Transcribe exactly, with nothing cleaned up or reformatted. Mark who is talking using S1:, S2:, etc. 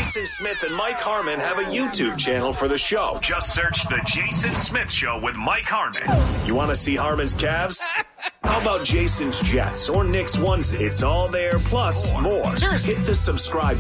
S1: Jason Smith and Mike Harmon have a YouTube channel for the show. Just search The Jason Smith Show with Mike Harmon. You want to see Harmon's calves? How about Jason's Jets or Nick's onesie? It's all there, plus more. Hit the subscribe